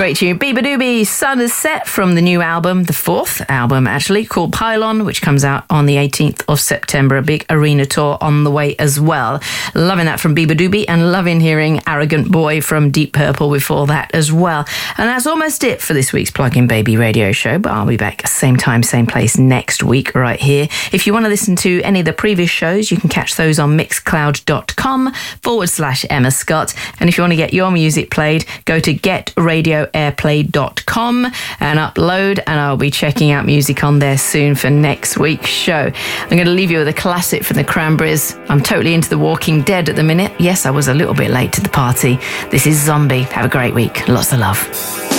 Great tune. Bieber Doobie, Sun is Set from the new album, the fourth album actually, called Pylon, which comes out on the 18th of September. A big arena tour on the way as well. Loving that from Bieber Doobie, and loving hearing Arrogant Boy from Deep Purple before that as well. And that's almost it for this week's Plug-in Baby radio show, but I'll be back same time, same place next week right here. If you want to listen to any of the previous shows, you can catch those on mixcloud.com/Emma Scott. And if you want to get your music played, go to getradioairplay.com and upload, and I'll be checking out music on there soon for next week's show. I'm going to leave you with a classic from the Cranberries. I'm totally into The Walking Dead at the minute. Yes, I was a little bit late to the party. This is Zombie. Have a great week. Lots of love.